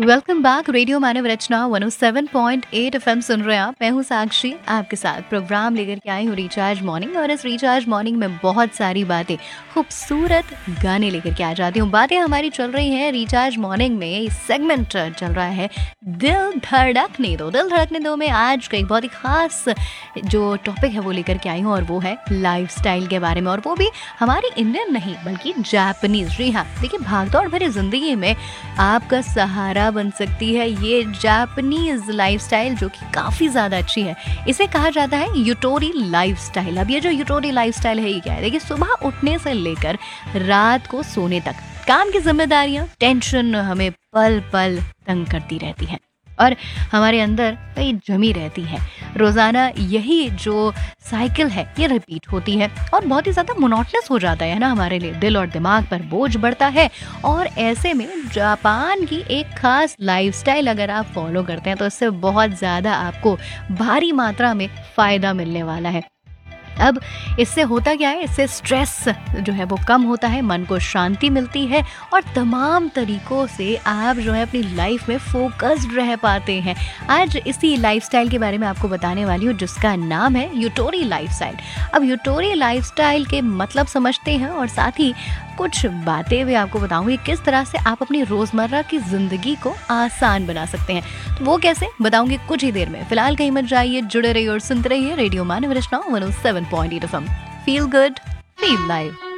Welcome back. Radio मानव रचना 107.8 FM सुन रहे हैं आप। मैं हूँ साक्षी, आपके साथ प्रोग्राम लेकर के आई हूँ रिचार्ज मॉर्निंग। और इस रिचार्ज मॉर्निंग में बहुत सारी बातें, खूबसूरत गाने लेकर के आ जाती हूँ। बातें हमारी चल रही हैं रिचार्ज मॉर्निंग में। सेगमेंट चल रहा है दिल धड़कने दो। दिल धड़कने दो में आज का एक बहुत ही खास जो टॉपिक है वो लेकर के आई हूँ, और वो है लाइफस्टाइल के बारे में। और वो भी हमारी इंडियन नहीं बल्कि जापानीज। जी हाँ, देखिए भागदौड़ भरी जिंदगी में आपका सहारा बन सकती है ये जापानीज लाइफस्टाइल, जो कि काफी ज्यादा अच्छी है। इसे कहा जाता है यूटोरी लाइफस्टाइल। अब ये जो यूटोरी लाइफस्टाइल है ये क्या है? देखिए, सुबह उठने से लेकर रात को सोने तक काम की जिम्मेदारियां, टेंशन हमें पल पल तंग करती रहती हैं और हमारे अंदर कई जमी रहती है। रोजाना यही जो साइकिल है ये रिपीट होती है और बहुत ही ज्यादा मोनोटनस हो जाता है ना हमारे लिए। दिल और दिमाग पर बोझ बढ़ता है। और ऐसे में जापान की एक खास लाइफस्टाइल अगर आप फॉलो करते हैं तो इससे बहुत ज्यादा आपको भारी मात्रा में फायदा मिलने वाला है। अब इससे होता क्या है? इससे स्ट्रेस जो है वो कम होता है, मन को शांति मिलती है और तमाम तरीकों से आप जो है अपनी लाइफ में फोकस्ड रह पाते हैं। आज इसी लाइफस्टाइल के बारे में आपको बताने वाली हूँ जिसका नाम है यूटोरी लाइफस्टाइल। अब यूटोरी लाइफस्टाइल के मतलब समझते हैं और साथ ही कुछ बातें भी आपको बताऊंगी किस तरह से आप अपनी रोजमर्रा की जिंदगी को आसान बना सकते हैं। तो वो कैसे बताऊंगी कुछ ही देर में। फिलहाल कहीं मत जाइए, जुड़े रहिए और सुनते रहिए रेडियो मानव रचना 107.8 FM. Feel good, feel live.